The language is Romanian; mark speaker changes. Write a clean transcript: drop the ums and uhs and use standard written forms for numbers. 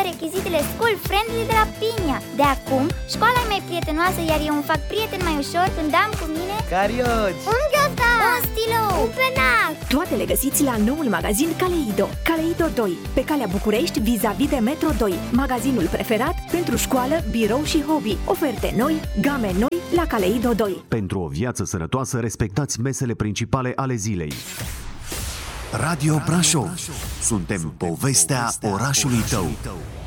Speaker 1: rechizitele school friendly de la Pinia. De acum, școala e mai prietenoasă, iar eu îmi fac prieten mai ușor când am cu mine
Speaker 2: carioci,
Speaker 1: un ghiozdan, un stilou, un penac.
Speaker 3: Toate le găsiți la noul magazin Caleido. Caleido 2, pe calea București, vis-a-vis de Metro 2. Magazinul preferat pentru școală, birou și hobby. Oferte noi, game noi la Caleido 2.
Speaker 4: Pentru o viață sănătoasă, respectați mesele principale ale zilei. Radio Brașov. Suntem povestea orașului tău.